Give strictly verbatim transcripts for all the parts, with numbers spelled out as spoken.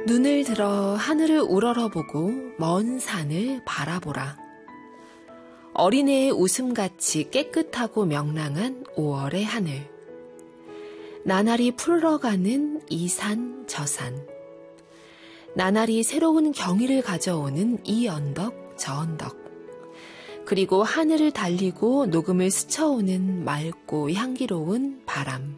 눈을 들어 하늘을 우러러보고 먼 산을 바라보라. 어린애의 웃음같이 깨끗하고 명랑한 오월의 하늘. 나날이 풀러가는 이 산 저 산. 나날이 새로운 경의를 가져오는 이 언덕 저 언덕. 그리고 하늘을 달리고 녹음을 스쳐오는 맑고 향기로운 바람.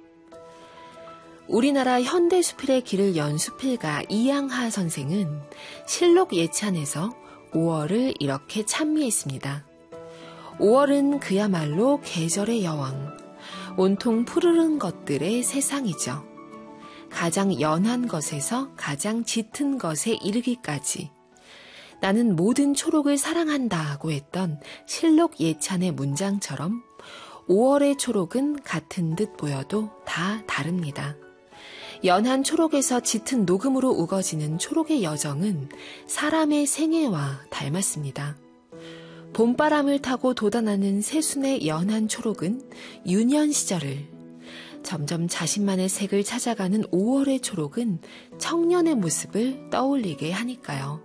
우리나라 현대수필의 길을 연 수필가 이양하 선생은 실록 예찬에서 오월을 이렇게 찬미했습니다. 오월은 그야말로 계절의 여왕, 온통 푸르른 것들의 세상이죠. 가장 연한 것에서 가장 짙은 것에 이르기까지 나는 모든 초록을 사랑한다고 했던 실록 예찬의 문장처럼 오월의 초록은 같은 듯 보여도 다 다릅니다. 연한 초록에서 짙은 녹음으로 우거지는 초록의 여정은 사람의 생애와 닮았습니다. 봄바람을 타고 돋아나는 새순의 연한 초록은 유년 시절을, 점점 자신만의 색을 찾아가는 오월의 초록은 청년의 모습을 떠올리게 하니까요.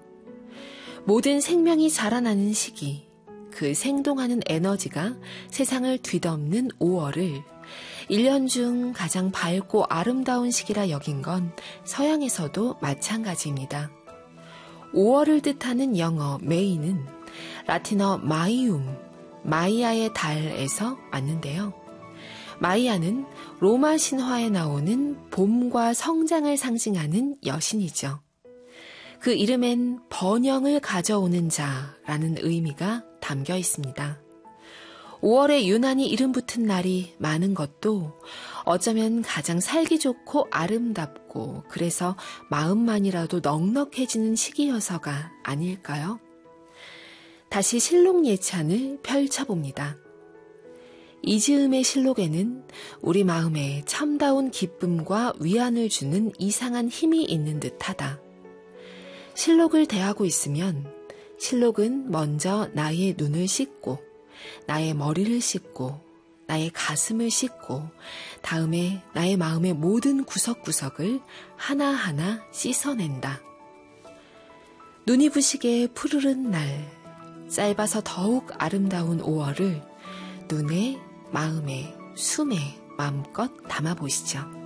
모든 생명이 자라나는 시기, 그 생동하는 에너지가 세상을 뒤덮는 오월을 일 년 중 가장 밝고 아름다운 시기라 여긴 건 서양에서도 마찬가지입니다. 오월을 뜻하는 영어 메이는 라틴어 마이움, 마이아의 달에서 왔는데요. 마이아는 로마 신화에 나오는 봄과 성장을 상징하는 여신이죠. 그 이름엔 번영을 가져오는 자라는 의미가 담겨 있습니다. 오월에 유난히 이름 붙은 날이 많은 것도 어쩌면 가장 살기 좋고 아름답고 그래서 마음만이라도 넉넉해지는 시기여서가 아닐까요? 다시 실록 예찬을 펼쳐봅니다. 이즈음의 실록에는 우리 마음에 참다운 기쁨과 위안을 주는 이상한 힘이 있는 듯하다. 실록을 대하고 있으면 실록은 먼저 나의 눈을 씻고 나의 머리를 씻고 나의 가슴을 씻고 다음에 나의 마음의 모든 구석구석을 하나하나 씻어낸다. 눈이 부시게 푸르른 날, 짧아서 더욱 아름다운 오월을 눈에, 마음에, 숨에 마음껏 담아보시죠.